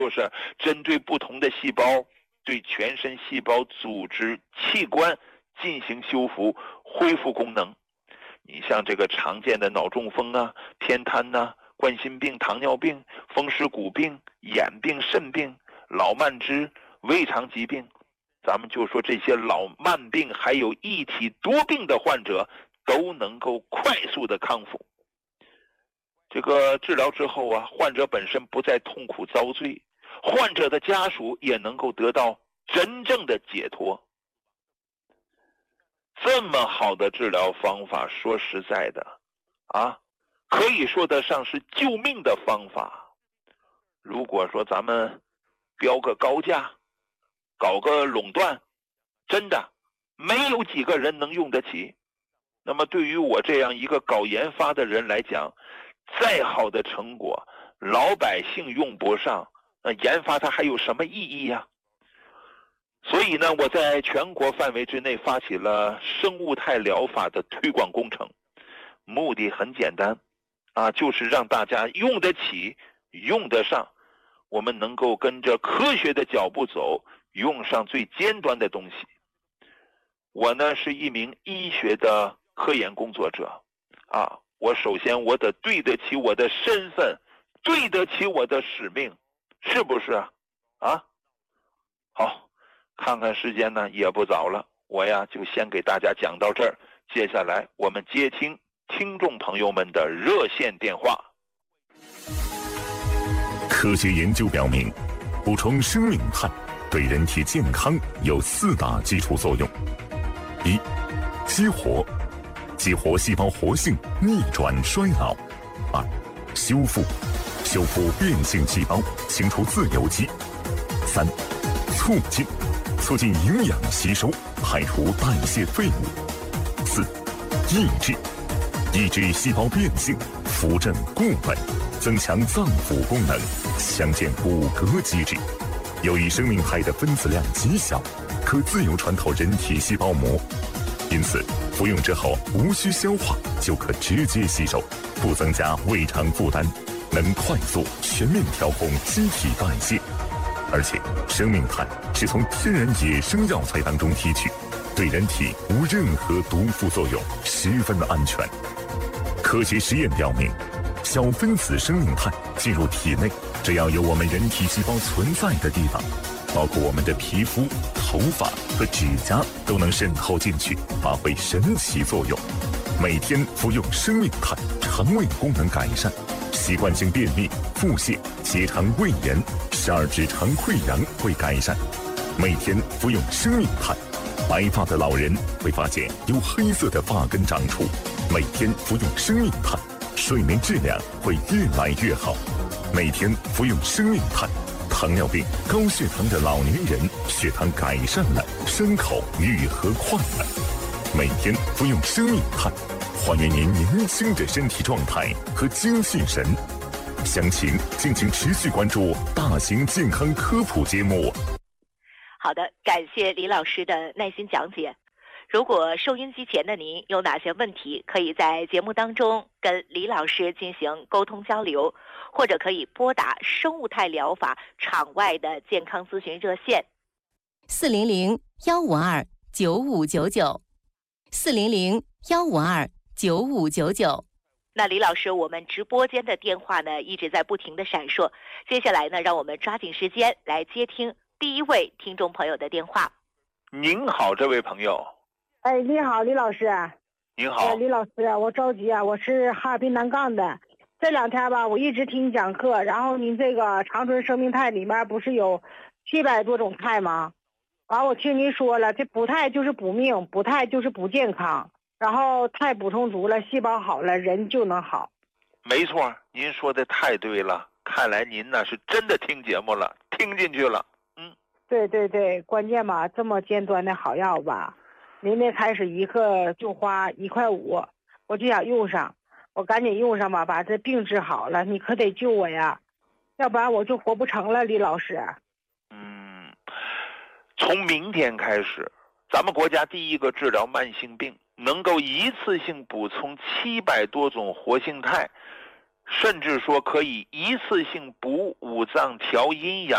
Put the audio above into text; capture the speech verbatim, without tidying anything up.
就是针对不同的细胞，对全身细胞组织器官进行修复恢复功能。你像这个常见的脑中风啊、偏瘫呐、啊、冠心病、糖尿病、风湿骨病、眼病、肾病、老慢支、胃肠疾病，咱们就说这些老慢病还有一体多病的患者都能够快速的康复。这个治疗之后啊，患者本身不再痛苦遭罪，患者的家属也能够得到真正的解脱。这么好的治疗方法，说实在的啊，可以说得上是救命的方法。如果说咱们标个高价，搞个垄断，真的没有几个人能用得起。那么对于我这样一个搞研发的人来讲，再好的成果老百姓用不上，那研发它还有什么意义呀？所以呢，我在全国范围之内发起了生物态疗法的推广工程，目的很简单啊，就是让大家用得起用得上，我们能够跟着科学的脚步走，用上最尖端的东西。我呢是一名医学的科研工作者啊，我首先我得对得起我的身份，对得起我的使命，是不是啊？啊，好，看看时间呢也不早了，我呀就先给大家讲到这儿，接下来我们接听听众朋友们的热线电话。 科学研究表明，补充生命肽对人体健康有四大基础作用：一、激活，激活细胞活性，逆转衰老；二、修复，修复变性细胞，清除自由基；三、促进，促进营养吸收，排除代谢废物；四、抑制，抑制细胞变性，扶正固本，增强脏腑功能，强健骨骼机制。由于生命肽的分子量极小，可自由穿透人体细胞膜，因此服用之后无需消化就可直接吸收，不增加胃肠负担，能快速全面调控机体代谢。而且生命肽是从天然野生药材当中提取，对人体无任何毒副作用，十分的安全。科学实验表明，小分子生命肽进入体内，只要有我们人体细胞存在的地方，包括我们的皮肤、头发和指甲，都能渗透进去，发挥神奇作用。每天服用生命肽，肠胃功能改善，习惯性便秘、腹泻、结肠胃炎、十二指肠溃疡会改善。每天服用生命肽，白发的老人会发现有黑色的发根长出。每天服用生命肽，睡眠质量会越来越好。每天服用生命肽，糖尿病、高血糖的老年人血糖改善了，伤口愈合快了。每天服用生命肽，还原您年轻的身体状态和精气神。详情敬请持续关注大型健康科普节目。 好的，感谢李老师的耐心讲解。如果收音机前的您有哪些问题，可以在节目当中跟李老师进行沟通交流，或者可以拨打生物态疗法场外的健康咨询热线四零零幺五二九五九九四零零幺五二九五九九。 那李老师，我们直播间的电话呢一直在不停的闪烁，接下来呢，让我们抓紧时间来接听第一位听众朋友的电话。 您好，这位朋友。 哎，你好，李老师。 您好。 哎，李老师，我着急啊，我是哈尔滨南岗的。这两天吧，我一直听你讲课，然后您这个长春生命肽里面不是有七百多种肽吗？完，我听您说了，这补肽就是补命，补肽就是补健康，然后肽补充足了，细胞好了，人就能好。 没错，您说的太对了，看来您呢是真的听节目了，听进去了。嗯， 对对对，关键吧，这么尖端的好药吧，您那开始一克就花一块五，我就想用上，我赶紧用上吧，把这病治好了，你可得救我呀，要不然我就活不成了，李老师。 嗯，从明天开始，咱们国家第一个治疗慢性病，能够一次性补充七百多种活性肽，甚至说可以一次性补五脏、调阴阳、